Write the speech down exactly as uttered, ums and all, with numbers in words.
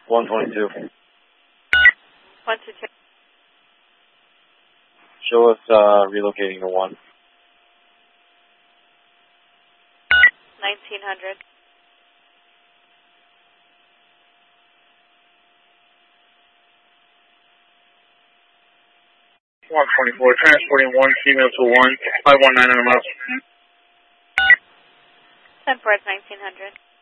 one twenty-two. one two two. Show us uh, relocating to one. nineteen hundred. one twenty-four, transporting one female to one, five one nine on the mouse. ten four, nineteen hundred.